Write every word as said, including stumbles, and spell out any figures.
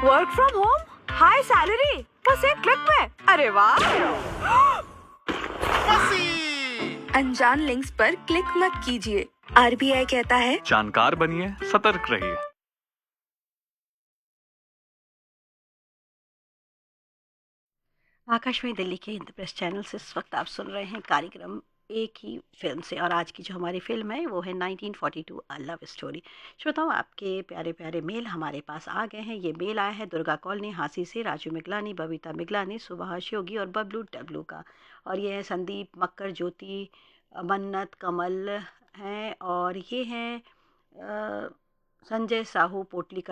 Work from home, high salary, बस एक click में। अरे वाह! अनजान लिंक्स पर क्लिक मत कीजिए। आरबीआई कहता है जानकार बनिए, सतर्क रहिए। आकाशवाणी दिल्ली के इंद्रप्रस्थ चैनल से इस वक्त आप सुन रहे हैं कार्यक्रम एक ही फिल्म से, और आज की जो हमारी फिल्म है वो है nineteen forty to a love story. श्रोताओं, आपके प्यारे प्यारे मेल हमारे पास आ गए हैं। ये मेल आया है दुर्गा कॉलोनी हांसी से, राजू मिगलानी, बबीता मिगलानी, सुभाष योगी और बबलू डब्लू का। और ये है संदीप, मक्कर, ज्योति, मन्नत, कमल हैं, और ये हैं अ, संजय साहू पोटली का